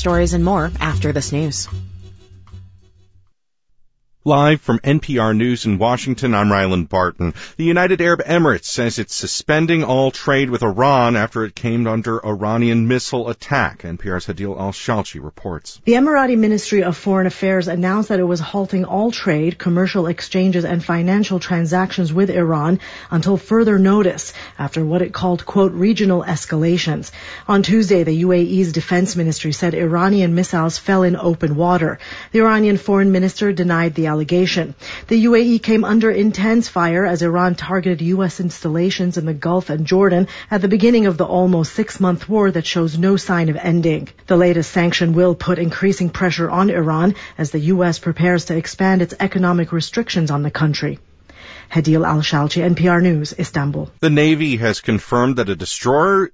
stories and more after this news. Live from NPR News in Washington, I'm Ryland Barton. The United Arab Emirates says it's suspending all trade with Iran after it came under Iranian missile attack. NPR's Hadil Al-Shalchi reports. The Emirati Ministry of Foreign Affairs announced that it was halting all trade, commercial exchanges, and financial transactions with Iran until further notice after what it called, quote, regional escalations. On Tuesday, the UAE's defense ministry said Iranian missiles fell in open water. The Iranian foreign minister denied the allegation. The UAE came under intense fire as Iran targeted U.S. installations in the Gulf and Jordan at the beginning of the almost 6-month war that shows no sign of ending. The latest sanction will put increasing pressure on Iran as the U.S. prepares to expand its economic restrictions on the country. Hadil Al-Shalchi, NPR News, Istanbul. The Navy has confirmed that a destroyer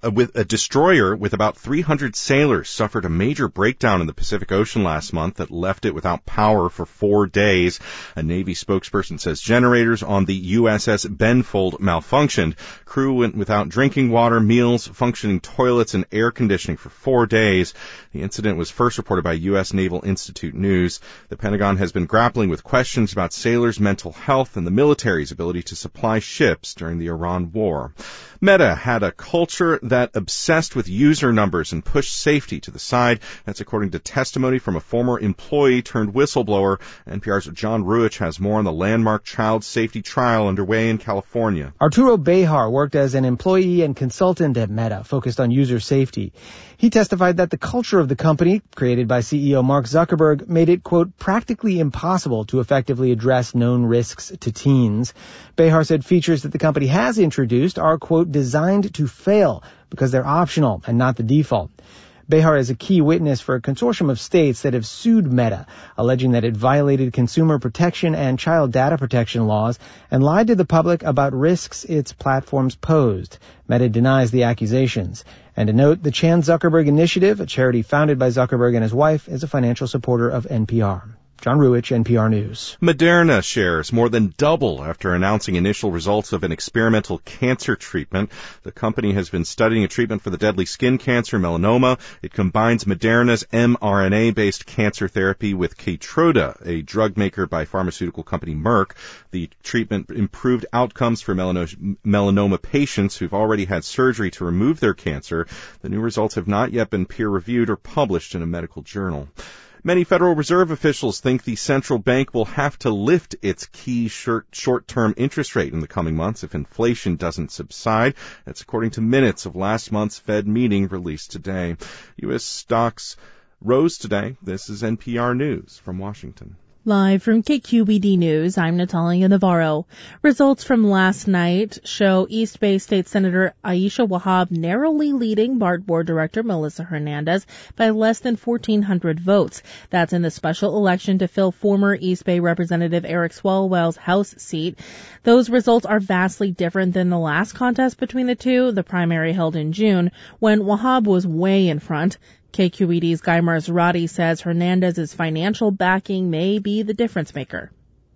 with about 300 sailors suffered a major breakdown in the Pacific Ocean last month that left it without power for 4 days. A Navy spokesperson says generators on the USS Benfold malfunctioned. Crew went without drinking water, meals, functioning toilets, and air conditioning for 4 days. The incident was first reported by U.S. Naval Institute News. The Pentagon has been grappling with questions about sailors' mental health and the military's ability to supply ships during the Iran war. Meta had a culture that obsessed with user numbers and pushed safety to the side. That's according to testimony from a former employee turned whistleblower. NPR's John Ruich has more on the landmark child safety trial underway in California. Arturo Bejar worked as an employee and consultant at Meta, focused on user safety. He testified that the culture of the company, created by CEO Mark Zuckerberg, made it, quote, practically impossible to effectively address known risks to teens. Bejar said features that the company has introduced are, quote, designed to fail because they're optional and not the default. Bejar is a key witness for a consortium of states that have sued Meta, alleging that it violated consumer protection and child data protection laws and lied to the public about risks its platforms posed. Meta denies the accusations. And to note, the Chan Zuckerberg Initiative, a charity founded by Zuckerberg and his wife, is a financial supporter of NPR. John Ruich, NPR News. Moderna shares more than double after announcing initial results of an experimental cancer treatment. The company has been studying a treatment for the deadly skin cancer melanoma. It combines Moderna's mRNA-based cancer therapy with Keytruda, a drug maker by pharmaceutical company Merck. The treatment improved outcomes for melanoma patients who've already had surgery to remove their cancer. The new results have not yet been peer-reviewed or published in a medical journal. Many Federal Reserve officials think the central bank will have to lift its key short-term interest rate in the coming months if inflation doesn't subside. That's according to minutes of last month's Fed meeting released today. U.S. stocks rose today. This is NPR News from Washington. Live from KQED News, I'm Natalia Navarro. Results from last night show East Bay State Senator Aisha Wahab narrowly leading BART Board Director Melissa Hernandez by less than 1,400 votes. That's in the special election to fill former East Bay Representative Eric Swalwell's House seat. Those results are vastly different than the last contest between the two, the primary held in June, when Wahab was way in front. KQED's Guy Marzorati says Hernandez's financial backing may be the difference maker.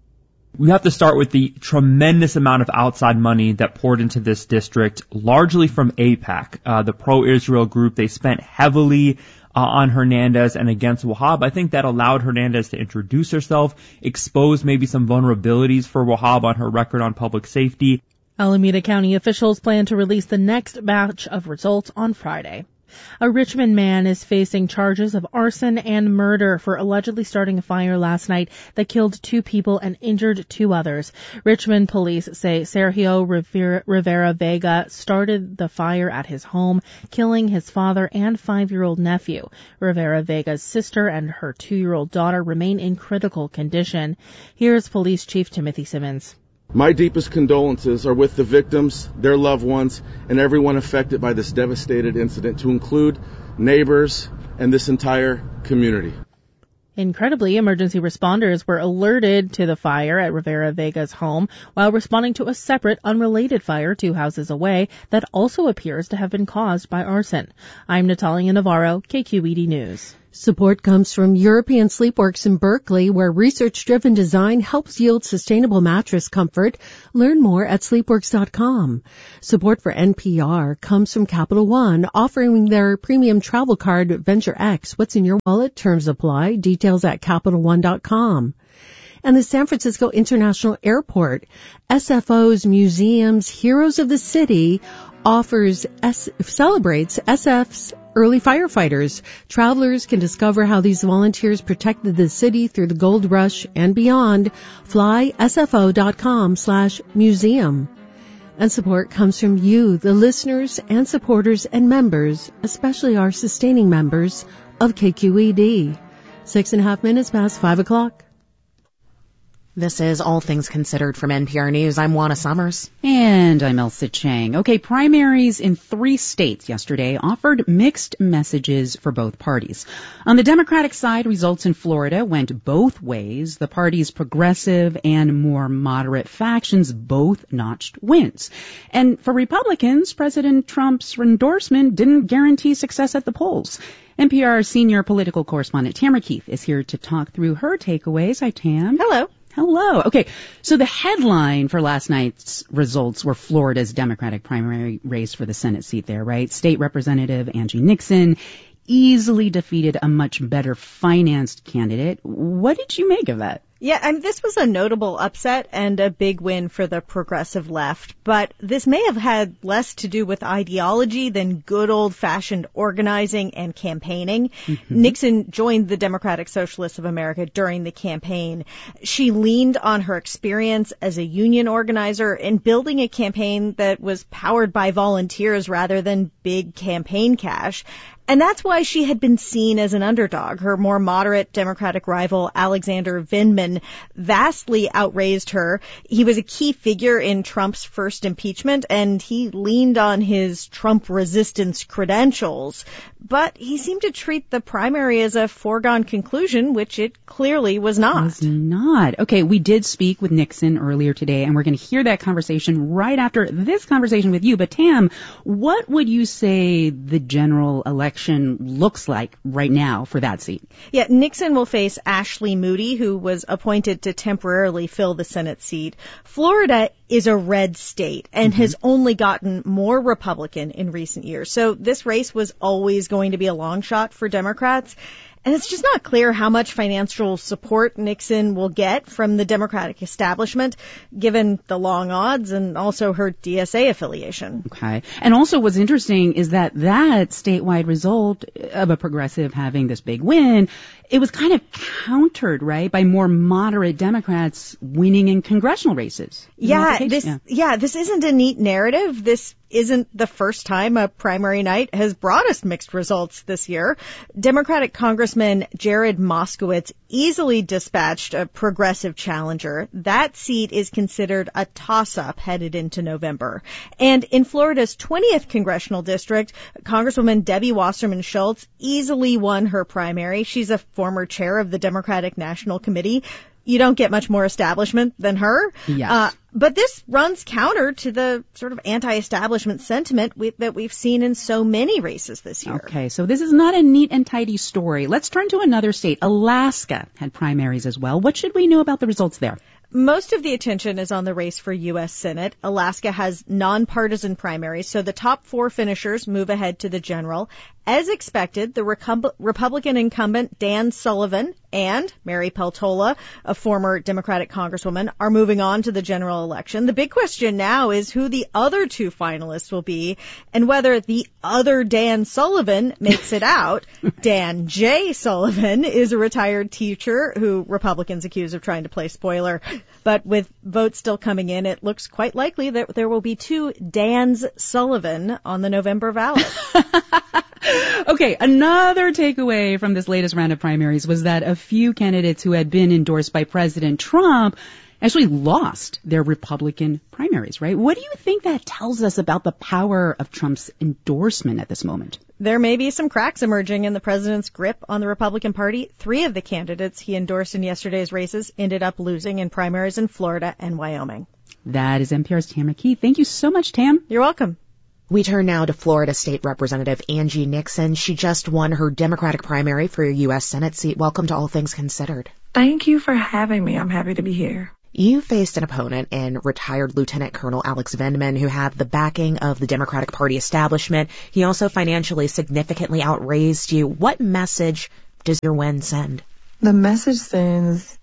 We have to start with the tremendous amount of outside money that poured into this district, largely from AIPAC, the pro-Israel group. They spent heavily on Hernandez and against Wahab. I think that allowed Hernandez to introduce herself, expose maybe some vulnerabilities for Wahab on her record on public safety. Alameda County officials plan to release the next batch of results on Friday. A Richmond man is facing charges of arson and murder for allegedly starting a fire last night that killed 2 people and injured 2 others. Richmond police say Sergio Rivera Vega started the fire at his home, killing his father and 5-year-old nephew. Rivera Vega's sister and her 2-year-old daughter remain in critical condition. Here's Police Chief Timothy Simmons. My deepest condolences are with the victims, their loved ones, and everyone affected by this devastating incident, to include neighbors and this entire community. Incredibly, emergency responders were alerted to the fire at Rivera Vega's home while responding to a separate, unrelated fire 2 houses away that also appears to have been caused by arson. I'm Natalia Navarro, KQED News. Support comes from European Sleepworks in Berkeley, where research-driven design helps yield sustainable mattress comfort. Learn more at sleepworks.com. Support for NPR comes from Capital One, offering their premium travel card Venture X. What's in your wallet? Terms apply. Details at CapitalOne.com. And the San Francisco International Airport, SFO's Museums Heroes of the City, celebrates SF's early firefighters. Travelers can discover how these volunteers protected the city through the gold rush and beyond. Fly sfo.com/museum. And support comes from you, the listeners and supporters and members, especially our sustaining members of KQED. 6.5 minutes past 5 o'clock. This is All Things Considered from NPR News. I'm Juana Summers. And I'm Elsa Chang. Okay, primaries in 3 states yesterday offered mixed messages for both parties. On the Democratic side, results in Florida went both ways. The party's progressive and more moderate factions both notched wins. And for Republicans, President Trump's endorsement didn't guarantee success at the polls. NPR senior political correspondent Tamara Keith is here to talk through her takeaways. Hi, Tam. Hello. Hello. Okay, so the headline for last night's results were Florida's Democratic primary race for the Senate seat there, right? State Representative Angie Nixon easily defeated a much better financed candidate. What did you make of that? Yeah, this was a notable upset and a big win for the progressive left, but this may have had less to do with ideology than good old-fashioned organizing and campaigning. Mm-hmm. Nixon joined the Democratic Socialists of America during the campaign. She leaned on her experience as a union organizer in building a campaign that was powered by volunteers rather than big campaign cash. And that's why she had been seen as an underdog. Her more moderate Democratic rival, Alexander Vindman, vastly outraised her. He was a key figure in Trump's first impeachment, and he leaned on his Trump resistance credentials. But he seemed to treat the primary as a foregone conclusion, which it clearly was not. Was not. Okay, we did speak with Nixon earlier today, and we're going to hear that conversation right after this conversation with you. But Tam, what would you say the general election looks like right now for that seat? Yeah, Nixon will face Ashley Moody, who was appointed to temporarily fill the Senate seat. Florida is a red state and has only gotten more Republican in recent years. So this race was always going to be a long shot for Democrats. And it's just not clear how much financial support Nixon will get from the Democratic establishment, given the long odds and also her DSA affiliation. Okay. And also what's interesting is that statewide result of a progressive having this big win, it was kind of countered, right, by more moderate Democrats winning in congressional races. This isn't a neat narrative. This isn't the first time a primary night has brought us mixed results this year. Democratic Congressman Jared Moskowitz easily dispatched a progressive challenger. That seat is considered a toss-up headed into November. And in Florida's 20th congressional district, Congresswoman Debbie Wasserman Schultz easily won her primary. She's a former chair of the Democratic National Committee. You don't get much more establishment than her. Yes. But this runs counter to the sort of anti-establishment sentiment that we've seen in so many races this year. Okay, so this is not a neat and tidy story. Let's turn to another state. Alaska had primaries as well. What should we know about the results there? Most of the attention is on the race for U.S. Senate. Alaska has nonpartisan primaries, so the top 4 finishers move ahead to the general. As expected, the Republican incumbent Dan Sullivan and Mary Peltola, a former Democratic congresswoman, are moving on to the general election. The big question now is who the other 2 finalists will be and whether the other Dan Sullivan makes it out. Dan J. Sullivan is a retired teacher who Republicans accuse of trying to play spoiler. But with votes still coming in, it looks quite likely that there will be 2 Dans Sullivan on the November ballot. Okay, another takeaway from this latest round of primaries was that a few candidates who had been endorsed by President Trump actually lost their Republican primaries, right? What do you think that tells us about the power of Trump's endorsement at this moment? There may be some cracks emerging in the president's grip on the Republican Party. 3 of the candidates he endorsed in yesterday's races ended up losing in primaries in Florida and Wyoming. That is NPR's Tamara Keith. Thank you so much, Tam. You're welcome. We turn now to Florida State Representative Angie Nixon. She just won her Democratic primary for a U.S. Senate seat. Welcome to All Things Considered. Thank you for having me. I'm happy to be here. You faced an opponent in retired Lieutenant Colonel Alex Vindman, who had the backing of the Democratic Party establishment. He also financially significantly outraised you. What message does your win send? The message sends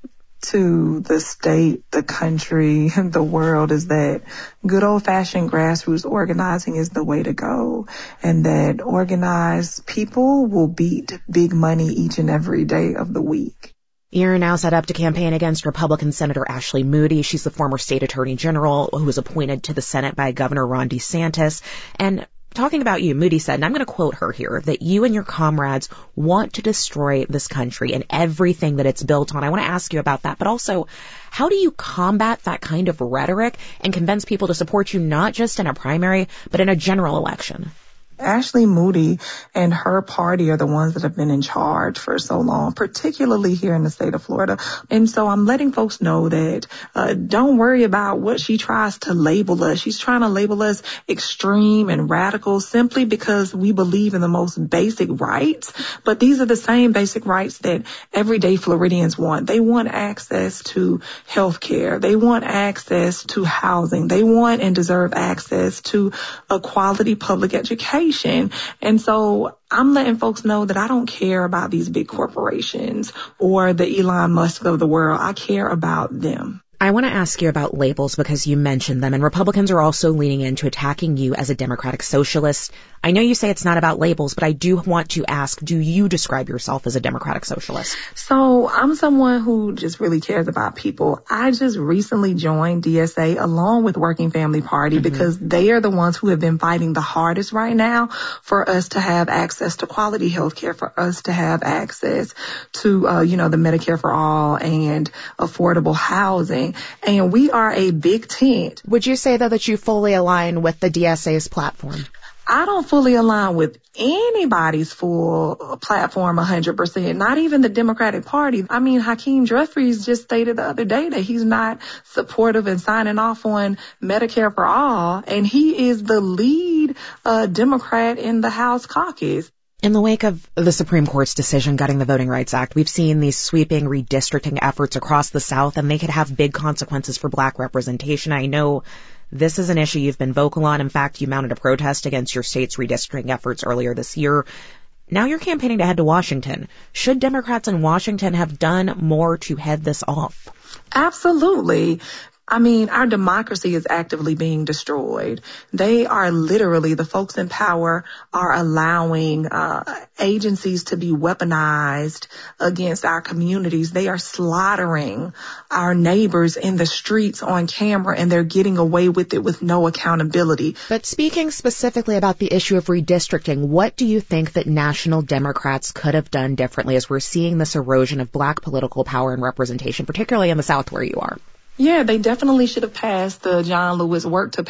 to the state, the country, the world is that good old-fashioned grassroots organizing is the way to go, and that organized people will beat big money each and every day of the week. You're now set up to campaign against Republican Senator Ashley Moody. She's the former state attorney general who was appointed to the Senate by Governor Ron DeSantis. And talking about you, Moody said, and I'm going to quote her here, that you and your comrades want to destroy this country and everything that it's built on. I want to ask you about that, but also, how do you combat that kind of rhetoric and convince people to support you not just in a primary, but in a general election? Ashley Moody and her party are the ones that have been in charge for so long, particularly here in the state of Florida. And so I'm letting folks know that don't worry about what she tries to label us. She's trying to label us extreme and radical simply because we believe in the most basic rights. But these are the same basic rights that everyday Floridians want. They want access to health care. They want access to housing. They want and deserve access to a quality public education. And so I'm letting folks know that I don't care about these big corporations or the Elon Musk of the world. I care about them. I want to ask you about labels because you mentioned them, and Republicans are also leaning into attacking you as a Democratic socialist. I know you say it's not about labels, but I do want to ask, do you describe yourself as a Democratic socialist? So I'm someone who just really cares about people. I just recently joined DSA along with Working Family Party because they are the ones who have been fighting the hardest right now for us to have access to quality health care, for us to have access to, the Medicare for All and affordable housing. And we are a big tent. Would you say, though, that you fully align with the DSA's platform? I don't fully align with anybody's full platform 100%, not even the Democratic Party. I mean, Hakeem Jeffries just stated the other day that he's not supportive and signing off on Medicare for All, and he is the lead Democrat in the House caucus. In the wake of the Supreme Court's decision gutting the Voting Rights Act, we've seen these sweeping redistricting efforts across the South, and they could have big consequences for black representation. I know this is an issue you've been vocal on. In fact, you mounted a protest against your state's redistricting efforts earlier this year. Now you're campaigning to head to Washington. Should Democrats in Washington have done more to head this off? Absolutely. I mean, our democracy is actively being destroyed. They are literally, the folks in power are allowing agencies to be weaponized against our communities. They are slaughtering our neighbors in the streets on camera, and they're getting away with it with no accountability. But speaking specifically about the issue of redistricting, what do you think that national Democrats could have done differently as we're seeing this erosion of black political power and representation, particularly in the South where you are? Yeah, they definitely should have passed the John Lewis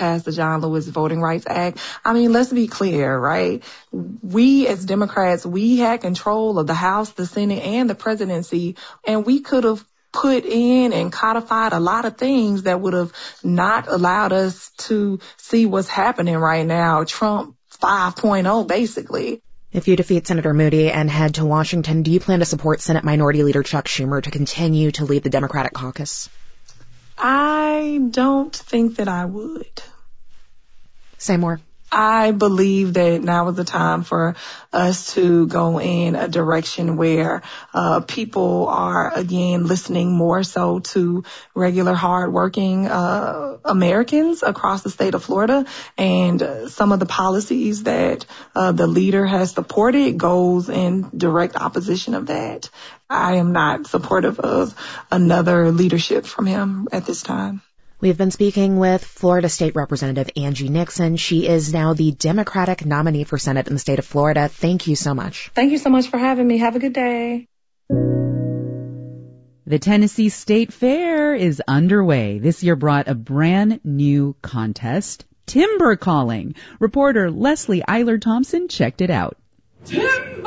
Voting Rights Act. I mean, let's be clear, right? We as Democrats, we had control of the House, the Senate, and the presidency, and we could have put in and codified a lot of things that would have not allowed us to see what's happening right now. Trump 5.0, basically. If you defeat Senator Moody and head to Washington, do you plan to support Senate Minority Leader Chuck Schumer to continue to lead the Democratic caucus? I don't think that I would. Say more. I believe that now is the time for us to go in a direction where people are, again, listening more so to regular, hardworking Americans across the state of Florida. And some of the policies that the leader has supported goes in direct opposition of that. I am not supportive of another leadership from him at this time. We've been speaking with Florida State Representative Angie Nixon. She is now the Democratic nominee for Senate in the state of Florida. Thank you so much. Thank you so much for having me. Have a good day. The Tennessee State Fair is underway. This year brought a brand new contest, Timber Calling. Reporter Leslie Eiler-Thompson checked it out. Timber!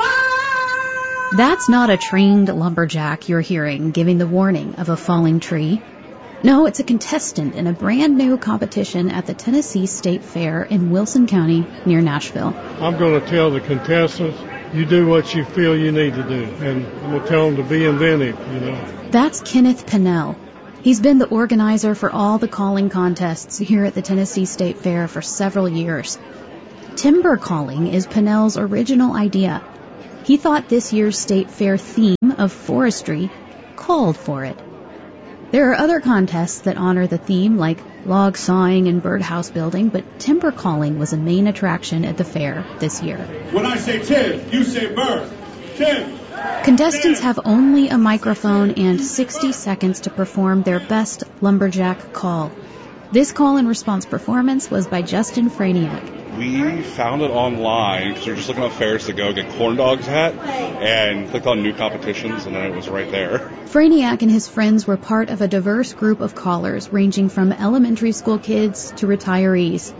That's not a trained lumberjack you're hearing giving the warning of a falling tree. No, it's a contestant in a brand new competition at the Tennessee State Fair in Wilson County near Nashville. I'm going to tell the contestants, you do what you feel you need to do. And I'm going to tell them to be inventive, That's Kenneth Pennell. He's been the organizer for all the calling contests here at the Tennessee State Fair for several years. Timber calling is Pennell's original idea. He thought this year's State Fair theme of forestry called for it. There are other contests that honor the theme, like log sawing and birdhouse building, but timber calling was a main attraction at the fair this year. When I say Tim, you say bird. Tim! Contestants have only a microphone and 60 seconds to perform their best lumberjack call. This call and response performance was by Justin Franiak. We found it online because we were just looking at fairs to go get corn dogs at and clicked on new competitions, and then it was right there. Franiak and his friends were part of a diverse group of callers ranging from elementary school kids to retirees.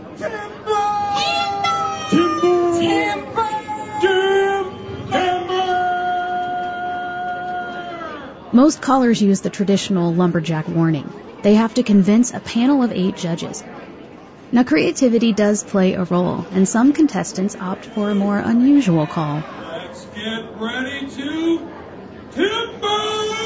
Most callers use the traditional lumberjack warning. They have to convince a panel of 8 judges. Now, creativity does play a role, and some contestants opt for a more unusual call. Let's get ready to timber!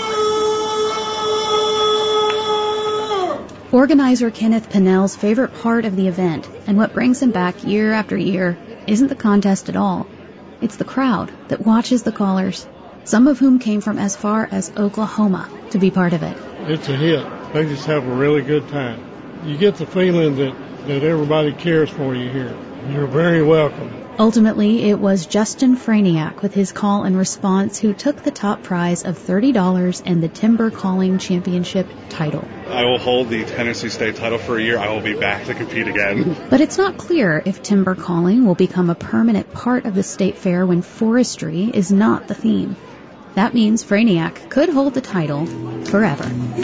Organizer Kenneth Pennell's favorite part of the event, and what brings him back year after year, isn't the contest at all. It's the crowd that watches the callers, some of whom came from as far as Oklahoma to be part of it. It's a hit. They just have a really good time. You get the feeling that everybody cares for you here. You're very welcome. Ultimately, it was Justin Franiak with his call and response who took the top prize of $30 and the Timber Calling Championship title. I will hold the Tennessee State title for a year. I will be back to compete again. But it's not clear if timber calling will become a permanent part of the state fair when forestry is not the theme. That means Franiak could hold the title forever.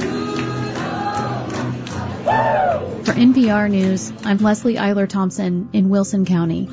For NPR News, I'm Leslie Eiler Thompson in Wilson County.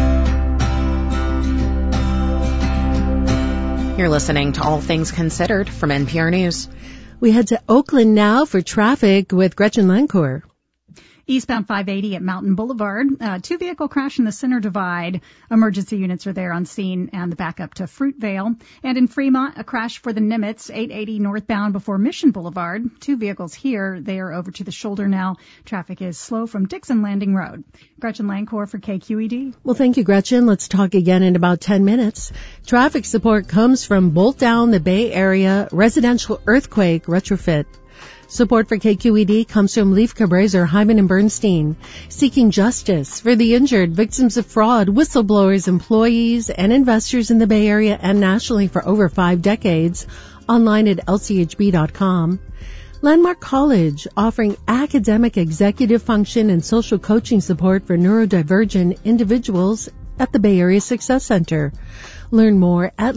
You're listening to All Things Considered from NPR News. We head to Oakland now for traffic with Gretchen Lancourt. Eastbound 580 at Mountain Boulevard. 2-vehicle crash in the center divide. Emergency units are there on scene and the backup to Fruitvale. And in Fremont, a crash for the Nimitz, 880 northbound before Mission Boulevard. 2 vehicles here. They are over to the shoulder now. Traffic is slow from Dixon Landing Road. Gretchen Lancourt for KQED. Well, thank you, Gretchen. Let's talk again in about 10 minutes. Traffic support comes from Bolt Down the Bay Area Residential Earthquake Retrofit. Support for KQED comes from Leif Cabraser, Hyman and Bernstein, seeking justice for the injured, victims of fraud, whistleblowers, employees, and investors in the Bay Area and nationally for over 5 decades. Online at lchb.com. Landmark College, offering academic, executive function, and social coaching support for neurodivergent individuals at the Bay Area Success Center. Learn more at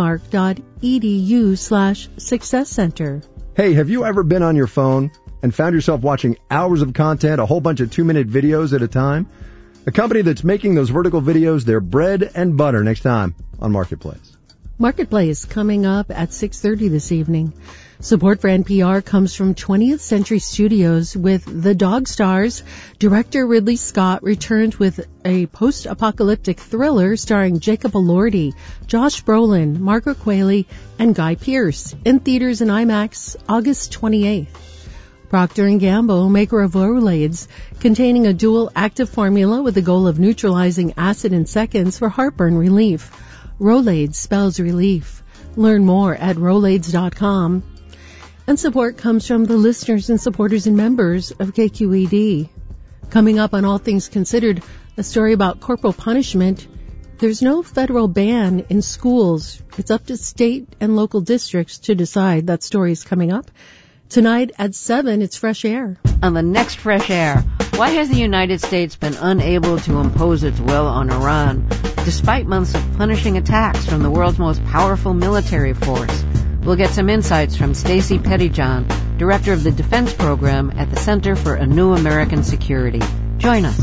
landmark.edu/success center. Hey, have you ever been on your phone and found yourself watching hours of content, a whole bunch of 2-minute videos at a time? A company that's making those vertical videos their bread and butter next time on Marketplace. Marketplace coming up at 6:30 this evening. Support for NPR comes from 20th Century Studios with The Dog Stars. Director Ridley Scott returns with a post-apocalyptic thriller starring Jacob Elordi, Josh Brolin, Margaret Qualley, and Guy Pearce in theaters and IMAX August 28th. Procter & Gamble, maker of Rolaids, containing a dual active formula with the goal of neutralizing acid in seconds for heartburn relief. Rolaids spells relief. Learn more at Rolaids.com. And support comes from the listeners and supporters and members of KQED. Coming up on All Things Considered, a story about corporal punishment. There's no federal ban in schools. It's up to state and local districts to decide. That story is coming up. Tonight at 7, it's Fresh Air. On the next Fresh Air, why has the United States been unable to impose its will on Iran, despite months of punishing attacks from the world's most powerful military force? We'll get some insights from Stacey Pettyjohn, Director of the Defense Program at the Center for a New American Security. Join us.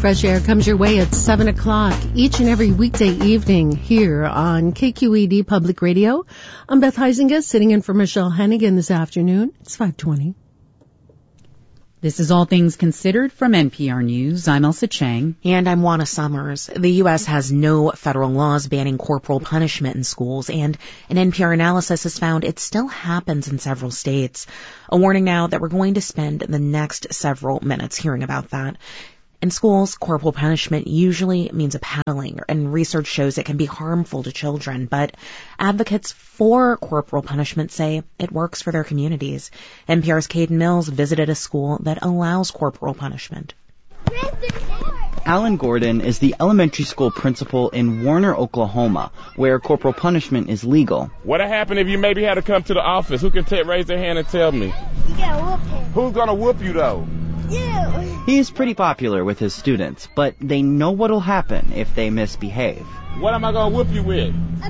Fresh Air comes your way at 7 o'clock each and every weekday evening here on KQED Public Radio. I'm Beth Heisinga, sitting in for Michelle Hennigan this afternoon. It's 5:20. This is All Things Considered from NPR News. I'm Elsa Chang. And I'm Juana Summers. The U.S. has no federal laws banning corporal punishment in schools, and an NPR analysis has found it still happens in several states. A warning now that we're going to spend the next several minutes hearing about that. In schools, corporal punishment usually means a paddling, and research shows it can be harmful to children, but advocates for corporal punishment say it works for their communities. NPR's Caden Mills visited a school that allows corporal punishment. Alan Gordon is the elementary school principal in Warner, Oklahoma, where corporal punishment is legal. What'd happen if you maybe had to come to the office? Who can raise their hand and tell me? You gotta whoop him. Who's gonna whoop you, though? You. He's pretty popular with his students, but they know what'll happen if they misbehave. What am I gonna whoop you with? A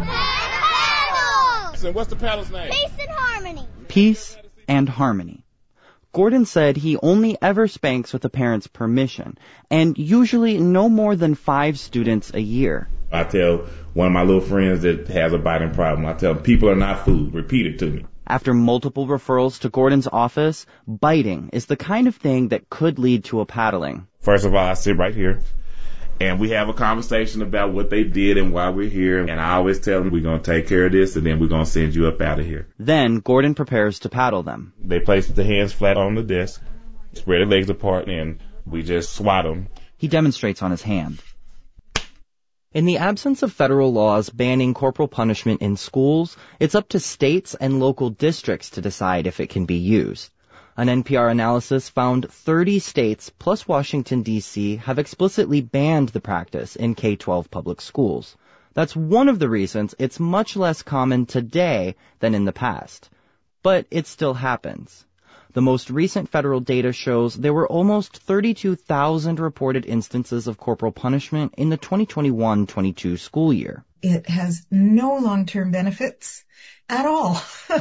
paddle! And what's the paddle's name? Peace and harmony. Peace and harmony. Gordon said he only ever spanks with the parent's permission, and usually no more than 5 students a year. I tell one of my little friends that has a biting problem, I tell them, people are not food. Repeat it to me. After multiple referrals to Gordon's office, biting is the kind of thing that could lead to a paddling. First of all, I sit right here, and we have a conversation about what they did and why we're here. And I always tell them, we're going to take care of this, and then we're going to send you up out of here. Then Gordon prepares to paddle them. They place the hands flat on the desk, spread their legs apart, and we just swat them. He demonstrates on his hand. In the absence of federal laws banning corporal punishment in schools, it's up to states and local districts to decide if it can be used. An NPR analysis found 30 states plus Washington, D.C. have explicitly banned the practice in K-12 public schools. That's one of the reasons it's much less common today than in the past. But it still happens. The most recent federal data shows there were almost 32,000 reported instances of corporal punishment in the 2021-22 school year. It has no long-term benefits at all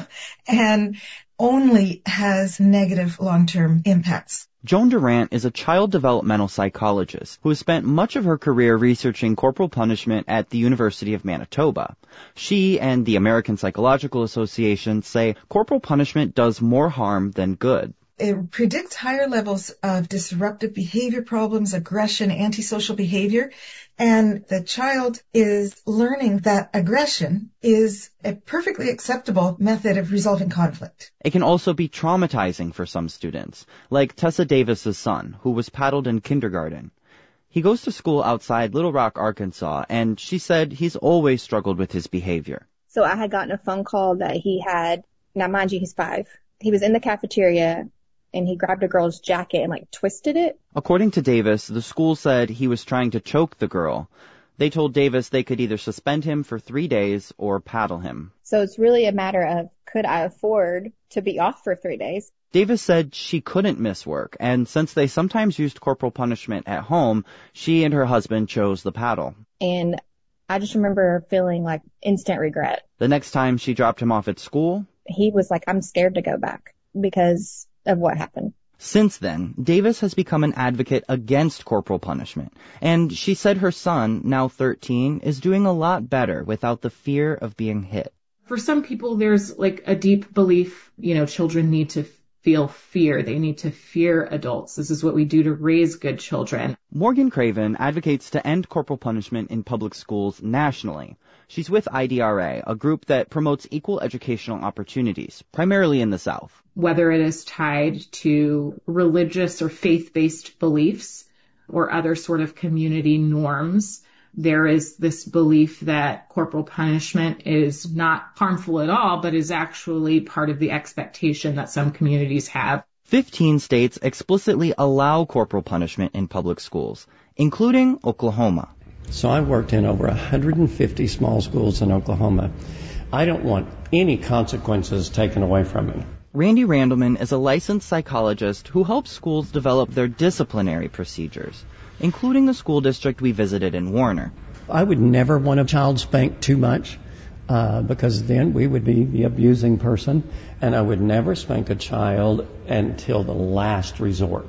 and only has negative long-term impacts. Joan Durant is a child developmental psychologist who has spent much of her career researching corporal punishment at the University of Manitoba. She and the American Psychological Association say corporal punishment does more harm than good. It predicts higher levels of disruptive behavior problems, aggression, antisocial behavior, and the child is learning that aggression is a perfectly acceptable method of resolving conflict. It can also be traumatizing for some students, like Tessa Davis's son, who was paddled in kindergarten. He goes to school outside Little Rock, Arkansas, and she said he's always struggled with his behavior. So I had gotten a phone call that he had, now mind you, he's 5. He was in the cafeteria and he grabbed a girl's jacket and twisted it. According to Davis, the school said he was trying to choke the girl. They told Davis they could either suspend him for 3 days or paddle him. So it's really a matter of, could I afford to be off for 3 days? Davis said she couldn't miss work, and since they sometimes used corporal punishment at home, she and her husband chose the paddle. And I just remember feeling instant regret. The next time she dropped him off at school, he was like, I'm scared to go back because of what happened. Since then, Davis has become an advocate against corporal punishment, and she said her son, now 13, is doing a lot better without the fear of being hit. For some people, there's a deep belief, children need to feel fear. They need to fear adults. This is what we do to raise good children. Morgan Craven advocates to end corporal punishment in public schools nationally. She's with IDRA, a group that promotes equal educational opportunities, primarily in the South. Whether it is tied to religious or faith-based beliefs or other sort of community norms, there is this belief that corporal punishment is not harmful at all, but is actually part of the expectation that some communities have. 15 states explicitly allow corporal punishment in public schools, including Oklahoma. So I worked in over 150 small schools in Oklahoma. I don't want any consequences taken away from me. Randy Randleman is a licensed psychologist who helps schools develop their disciplinary procedures, including the school district we visited in Warner. I would never want a child spanked too much because then we would be the abusing person, and I would never spank a child until the last resort.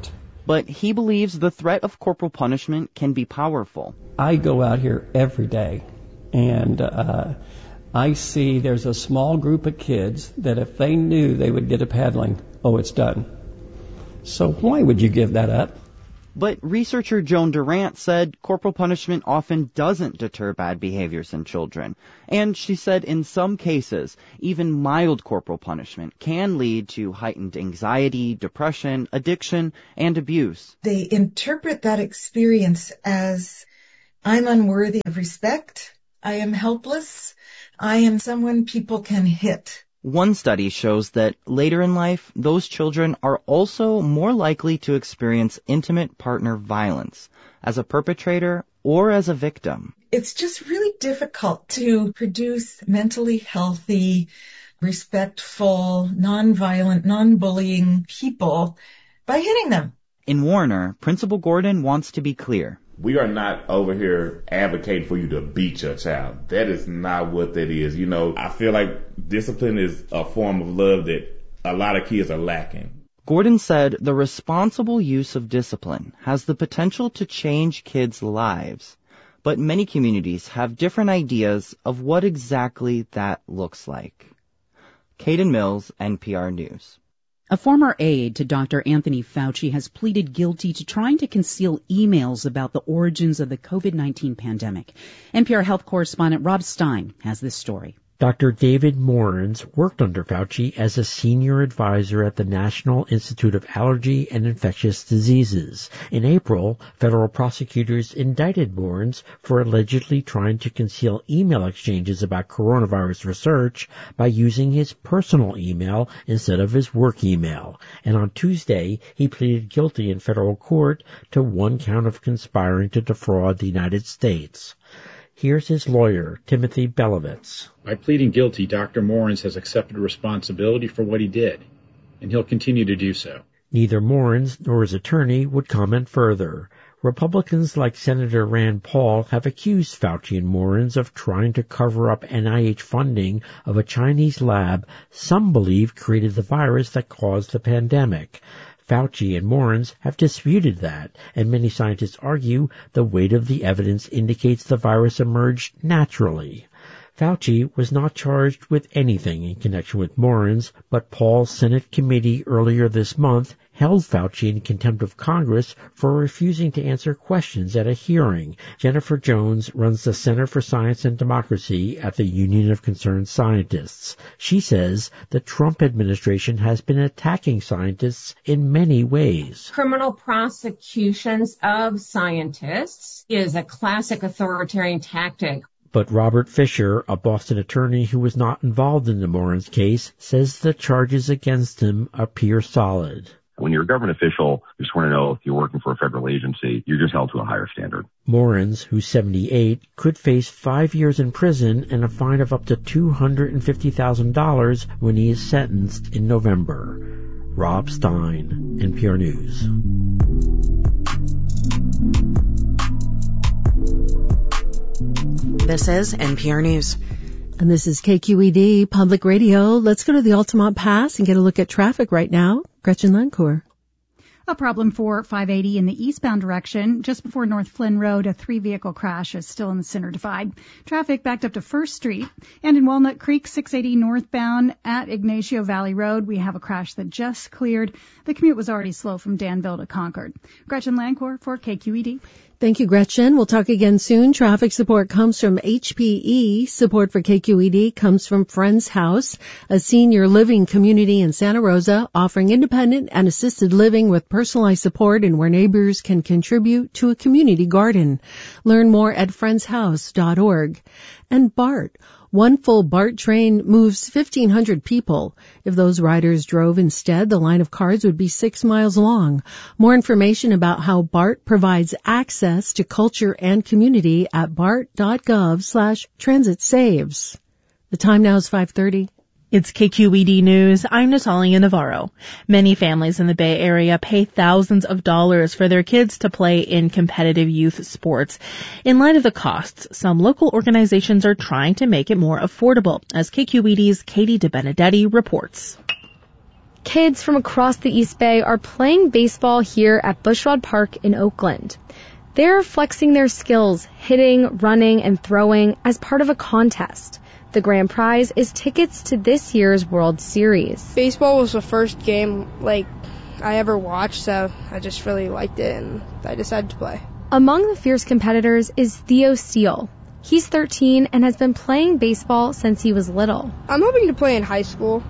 But he believes the threat of corporal punishment can be powerful. I go out here every day, and I see there's a small group of kids that if they knew they would get a paddling, it's done. So why would you give that up? But researcher Joan Durant said corporal punishment often doesn't deter bad behaviors in children. And she said in some cases, even mild corporal punishment can lead to heightened anxiety, depression, addiction, and abuse. They interpret that experience as, I'm unworthy of respect, I am helpless, I am someone people can hit. One study shows that later in life, those children are also more likely to experience intimate partner violence as a perpetrator or as a victim. It's just really difficult to produce mentally healthy, respectful, nonviolent, non-bullying people by hitting them. In Warner, Principal Gordon wants to be clear. We are not over here advocating for you to beat your child. That is not what that is. I feel like discipline is a form of love that a lot of kids are lacking. Gordon said the responsible use of discipline has the potential to change kids' lives, but many communities have different ideas of what exactly that looks like. Caden Mills, NPR News. A former aide to Dr. Anthony Fauci has pleaded guilty to trying to conceal emails about the origins of the COVID-19 pandemic. NPR health correspondent Rob Stein has this story. Dr. David Morin's worked under Fauci as a senior advisor at the National Institute of Allergy and Infectious Diseases. In April, federal prosecutors indicted Morin's for allegedly trying to conceal email exchanges about coronavirus research by using his personal email instead of his work email. And on Tuesday, he pleaded guilty in federal court to one count of conspiring to defraud the United States. Here's his lawyer, Timothy Belovitz. By pleading guilty, Dr. Morins has accepted responsibility for what he did, and he'll continue to do so. Neither Morins nor his attorney would comment further. Republicans like Senator Rand Paul have accused Fauci and Morins of trying to cover up NIH funding of a Chinese lab some believe created the virus that caused the pandemic. Fauci and Morins have disputed that, and many scientists argue the weight of the evidence indicates the virus emerged naturally. Fauci was not charged with anything in connection with Morins, but Paul's Senate committee earlier this month held Fauci in contempt of Congress for refusing to answer questions at a hearing. Jennifer Jones runs the Center for Science and Democracy at the Union of Concerned Scientists. She says the Trump administration has been attacking scientists in many ways. Criminal prosecutions of scientists is a classic authoritarian tactic. But Robert Fisher, a Boston attorney who was not involved in the Morins case, says the charges against him appear solid. When you're a government official, you swear to oath, you're working for a federal agency, you're just held to a higher standard. Morins, who's 78, could face 5 years in prison and a fine of up to $250,000 when he is sentenced in November. Rob Stein, NPR News. This is NPR News. And this is KQED Public Radio. Let's go to the Altamont Pass and get a look at traffic right now. Gretchen Lancourt. A problem for 580 in the eastbound direction. Just before North Flynn Road, a 3-vehicle crash is still in the center divide. Traffic backed up to 1st Street. And in Walnut Creek, 680 northbound at Ignacio Valley Road, we have a crash that just cleared. The commute was already slow from Danville to Concord. Gretchen Lancourt for KQED. Thank you, Gretchen. We'll talk again soon. Traffic support comes from HPE. Support for KQED comes from Friends House, a senior living community in Santa Rosa, offering independent and assisted living with personalized support and where neighbors can contribute to a community garden. Learn more at friendshouse.org. And BART. One full BART train moves 1,500 people. If those riders drove instead, the line of cars would be 6 miles long. More information about how BART provides access to culture and community at bart.gov/transitsaves. The time now is 5:30. It's KQED News. I'm Natalia Navarro. Many families in the Bay Area pay thousands of dollars for their kids to play in competitive youth sports. In light of the costs, some local organizations are trying to make it more affordable, as KQED's Katie DeBenedetti reports. Kids from across the East Bay are playing baseball here at Bushrod Park in Oakland. They're flexing their skills, hitting, running, and throwing as part of a contest. The grand prize is tickets to this year's World Series. Baseball was the first game, I ever watched, so I just really liked it, and I decided to play. Among the fierce competitors is Theo Steele. He's 13 and has been playing baseball since he was little. I'm hoping to play in high school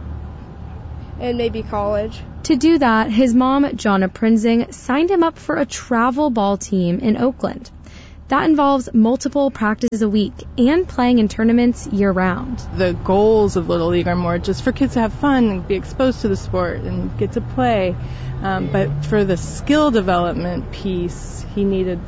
and maybe college. To do that, his mom, Jonna Prinzing, signed him up for a travel ball team in Oakland. That involves multiple practices a week and playing in tournaments year-round. The goals of Little League are more just for kids to have fun and be exposed to the sport and get to play. But for the skill development piece, he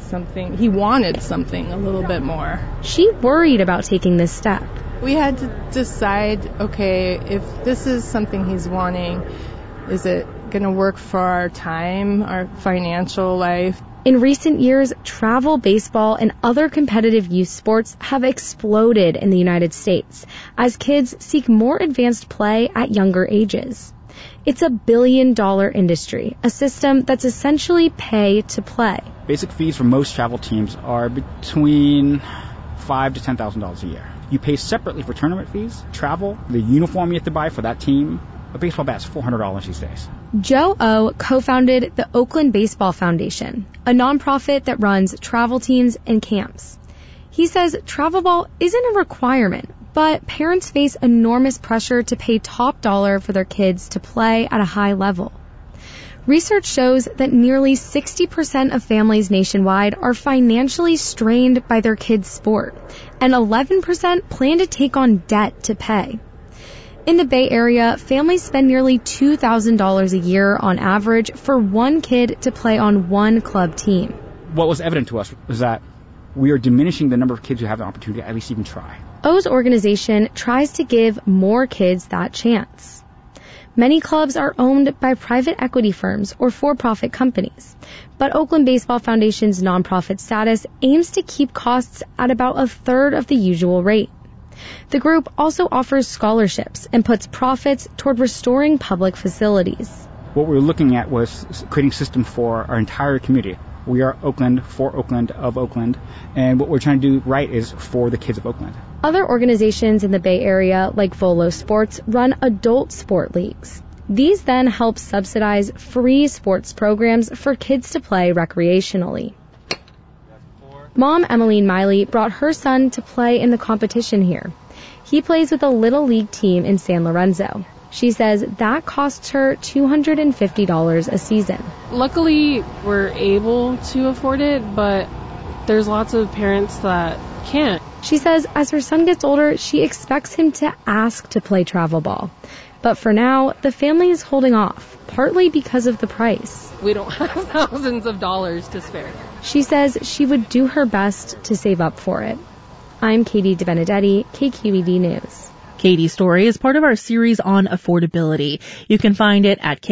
wanted something a little bit more. She worried about taking this step. We had to decide, okay, if this is something he's wanting, is it going to work for our time, our financial life? In recent years, travel baseball and other competitive youth sports have exploded in the United States as kids seek more advanced play at younger ages. It's a billion-dollar industry, a system that's essentially pay to play. Basic fees for most travel teams are between $5,000 to $10,000 a year. You pay separately for tournament fees, travel, the uniform you have to buy for that team. A baseball bat's $400 these days. Joe O co-founded the Oakland Baseball Foundation, a nonprofit that runs travel teams and camps. He says travel ball isn't a requirement, but parents face enormous pressure to pay top dollar for their kids to play at a high level. Research shows that nearly 60% of families nationwide are financially strained by their kids' sport, and 11% plan to take on debt to pay. In the Bay Area, families spend nearly $2,000 a year on average for one kid to play on one club team. What was evident to us was that we are diminishing the number of kids who have the opportunity to at least even try. O's organization tries to give more kids that chance. Many clubs are owned by private equity firms or for-profit companies, but Oakland Baseball Foundation's nonprofit status aims to keep costs at about a third of the usual rate. The group also offers scholarships and puts profits toward restoring public facilities. What we were looking at was creating a system for our entire community. We are Oakland, for Oakland, of Oakland, and what we're trying to do right is for the kids of Oakland. Other organizations in the Bay Area, like Volo Sports, run adult sport leagues. These then help subsidize free sports programs for kids to play recreationally. Mom Emmeline Miley brought her son to play in the competition here. He plays with a Little League team in San Lorenzo. She says that costs her $250 a season. Luckily, we're able to afford it, but there's lots of parents that can't. She says as her son gets older, she expects him to ask to play travel ball. But for now, the family is holding off, partly because of the price. We don't have thousands of dollars to spare. She says she would do her best to save up for it. I'm Katie DeBenedetti, KQED News. Katie's story is part of our series on affordability. You can find it at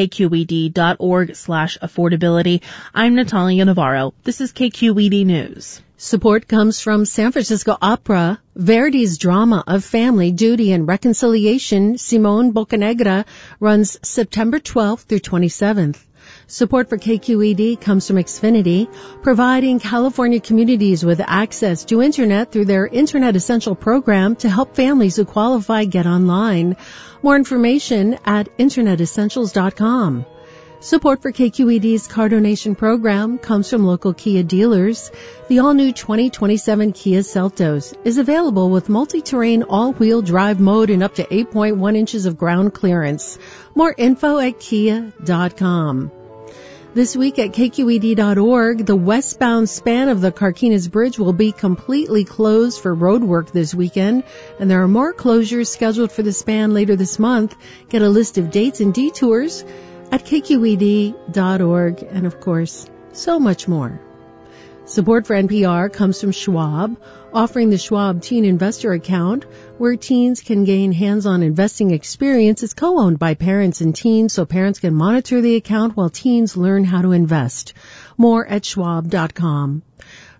kqed.org/affordability. I'm Natalia Navarro. This is KQED News. Support comes from San Francisco Opera. Verdi's drama of family, duty, and reconciliation, Simón Bocanegra, runs September 12th through 27th. Support for KQED comes from Xfinity, providing California communities with access to Internet through their Internet Essential program to help families who qualify get online. More information at InternetEssentials.com. Support for KQED's car donation program comes from local Kia dealers. The all-new 2027 Kia Seltos is available with multi-terrain all-wheel drive mode and up to 8.1 inches of ground clearance. More info at kia.com. This week at KQED.org, the westbound span of the Carquinez Bridge will be completely closed for road work this weekend, and there are more closures scheduled for the span later this month. Get a list of dates and detours at KQED.org, and of course, so much more. Support for NPR comes from Schwab, offering the Schwab Teen Investor Account, where teens can gain hands-on investing experience. It's co-owned by parents and teens, so parents can monitor the account while teens learn how to invest. More at schwab.com.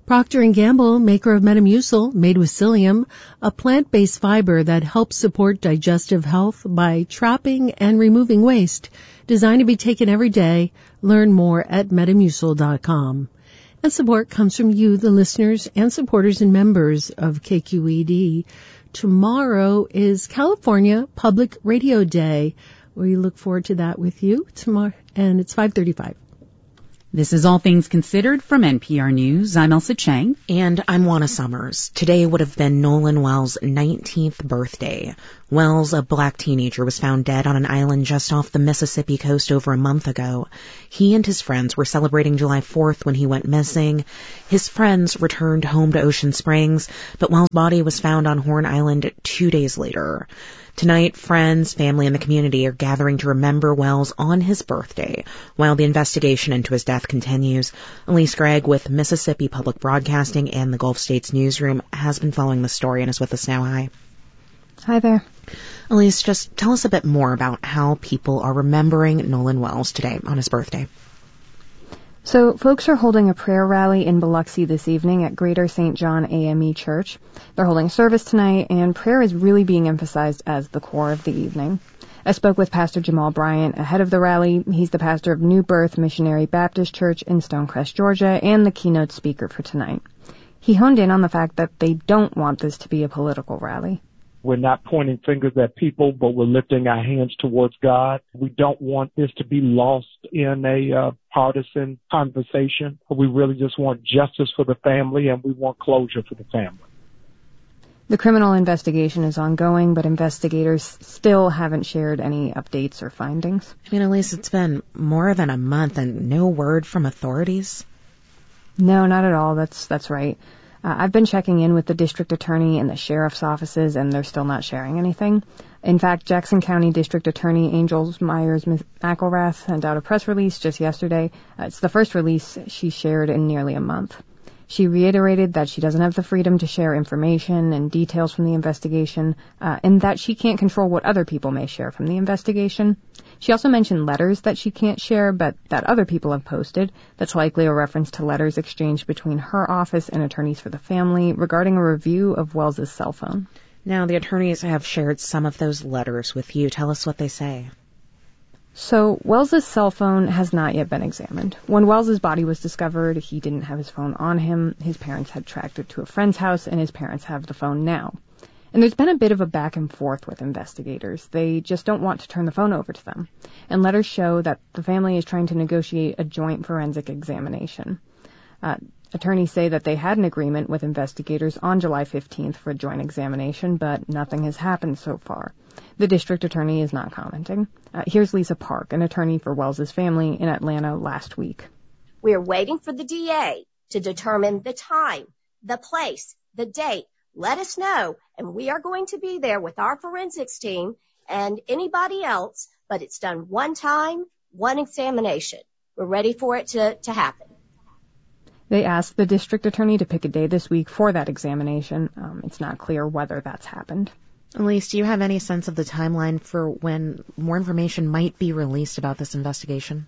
Procter & Gamble, maker of Metamucil, made with psyllium, a plant-based fiber that helps support digestive health by trapping and removing waste. Designed to be taken every day. Learn more at Metamucil.com. And support comes from you, the listeners and supporters and members of KQED. Tomorrow is California Public Radio Day. We look forward to that with you tomorrow, and it's 5:35. This is All Things Considered from NPR News. I'm Elsa Chang. And I'm Juana Summers. Today would have been Nolan Wells' 19th birthday. Wells, a black teenager, was found dead on an island just off the Mississippi coast over a month ago. He and his friends were celebrating July 4th when he went missing. His friends returned home to Ocean Springs, but Wells' body was found on Horn Island 2 days later. Tonight, friends, family, and the community are gathering to remember Wells on his birthday while the investigation into his death continues. Elise Gregg with Mississippi Public Broadcasting and the Gulf States Newsroom has been following the story and is with us now. Hi. Hi there. Elise, just tell us a bit more about how people are remembering Nolan Wells today on his birthday. So folks are holding a prayer rally in Biloxi this evening at Greater St. John AME Church. They're holding service tonight, and prayer is really being emphasized as the core of the evening. I spoke with Pastor Jamal Bryant ahead of the rally. He's the pastor of New Birth Missionary Baptist Church in Stonecrest, Georgia, and the keynote speaker for tonight. He honed in on the fact that they don't want this to be a political rally. We're not pointing fingers at people, but we're lifting our hands towards God. We don't want this to be lost in a partisan conversation. We really just want justice for the family, and we want closure for the family. The criminal investigation is ongoing, but investigators still haven't shared any updates or findings. I mean, Elise, it's been more than a month and no word from authorities? No, not at all. That's right. I've been checking in with the district attorney and the sheriff's offices, and they're still not sharing anything. In fact, Jackson County District Attorney Angels Myers McElrath sent out a press release just yesterday. It's the first release she shared in nearly a month. She reiterated that she doesn't have the freedom to share information and details from the investigation, and that she can't control what other people may share from the investigation. She also mentioned letters that she can't share, but that other people have posted. That's likely a reference to letters exchanged between her office and attorneys for the family regarding a review of Wells' cell phone. Now, the attorneys have shared some of those letters with you. Tell us what they say. So, Wells' cell phone has not yet been examined. When Wells' body was discovered, he didn't have his phone on him. His parents had tracked it to a friend's house, and his parents have the phone now. And there's been a bit of a back and forth with investigators. They just don't want to turn the phone over to them. And letters show that the family is trying to negotiate a joint forensic examination. Attorneys say that they had an agreement with investigators on July 15th for a joint examination, but nothing has happened so far. The district attorney is not commenting. Here's Lisa Park, an attorney for Wells' family in Atlanta last week. We are waiting for the DA to determine the time, the place, the date. Let us know, and we are going to be there with our forensics team and anybody else, but it's done one time, one examination. We're ready for it to happen. They asked the district attorney to pick a day this week for that examination. It's not clear whether that's happened. Elise, do you have any sense of the timeline for when more information might be released about this investigation?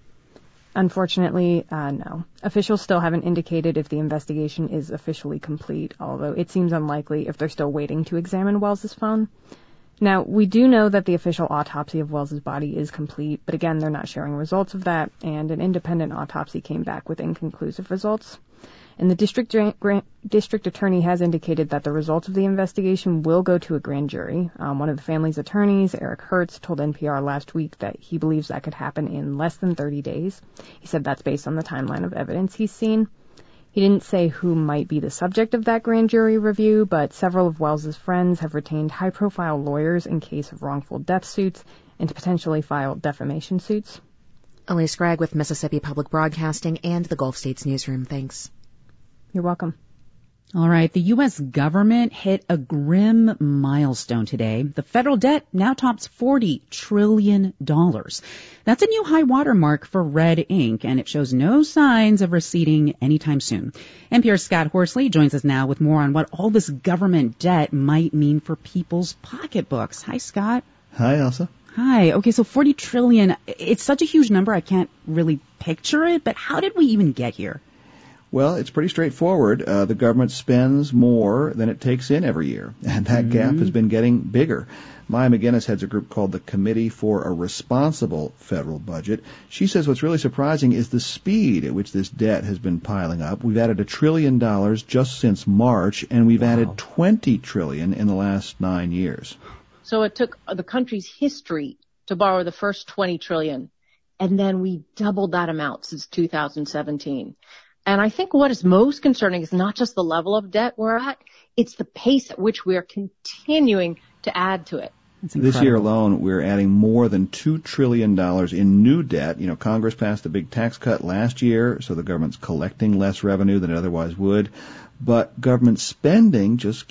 Unfortunately, no. Officials still haven't indicated if the investigation is officially complete, although it seems unlikely if they're still waiting to examine Wells' phone. Now, we do know that the official autopsy of Wells' body is complete, but again, they're not sharing results of that, and an independent autopsy came back with inconclusive results. And the district attorney has indicated that the results of the investigation will go to a grand jury. One of the family's attorneys, Eric Hertz, told NPR last week that he believes that could happen in less than 30 days. He said that's based on the timeline of evidence he's seen. He didn't say who might be the subject of that grand jury review, but several of Wells' friends have retained high-profile lawyers in case of wrongful death suits and to potentially file defamation suits. Elise Gregg with Mississippi Public Broadcasting and the Gulf States Newsroom. Thanks. You're welcome. All right, the U.S. government hit a grim milestone today. The federal debt now tops $40 trillion. That's a new high water mark for red ink, and it shows no signs of receding anytime soon. NPR's Scott Horsley joins us now with more on what all this government debt might mean for people's pocketbooks. Hi, Scott. Hi, Elsa. Hi. Okay, so $40 trillion, it's such a huge number I can't really picture it, but how did we even get here? Well, it's pretty straightforward. The government spends more than it takes in every year, and that gap has been getting bigger. Maya McGinnis heads a group called the Committee for a Responsible Federal Budget. She says what's really surprising is the speed at which this debt has been piling up. We've added $1 trillion just since March, and we've added $20 trillion in the last 9 years. So it took the country's history to borrow the first $20 trillion, and then we doubled that amount since 2017. And I think what is most concerning is not just the level of debt we're at, it's the pace at which we are continuing to add to it. This year alone, we're adding more than $2 trillion in new debt. You know, Congress passed a big tax cut last year, so the government's collecting less revenue than it otherwise would. But government spending just